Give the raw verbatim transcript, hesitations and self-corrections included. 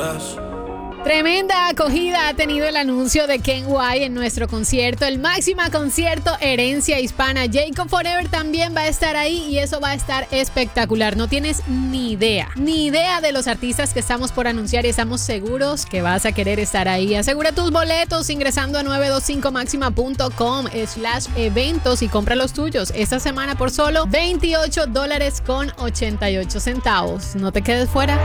Tremenda acogida ha tenido el anuncio de Ken White en nuestro concierto, el Máxima Concierto Herencia Hispana. Jacob Forever también va a estar ahí y eso va a estar espectacular. No tienes ni idea, ni idea de los artistas que estamos por anunciar y estamos seguros que vas a querer estar ahí. Asegura tus boletos ingresando a nueve dos cinco máxima punto com slash eventos y compra los tuyos esta semana por solo veintiocho dólares con ochenta y ocho centavos. No te quedes fuera.